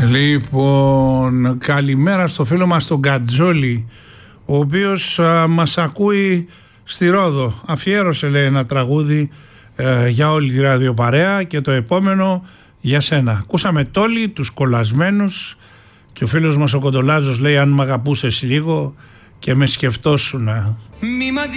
Λοιπόν, καλημέρα στο φίλο μας τον Κατζόλη, ο οποίος μας ακούει στη Ρόδο. Αφιέρωσε, λέει, ένα τραγούδι για όλη τη ραδιοπαρέα και το επόμενο για σένα. Ακούσαμε Τόλι, τους κολλασμένους, και ο φίλος μας ο Κοντολάζος λέει: αν μ' αγαπούσες λίγο και με σκεφτόσουνα.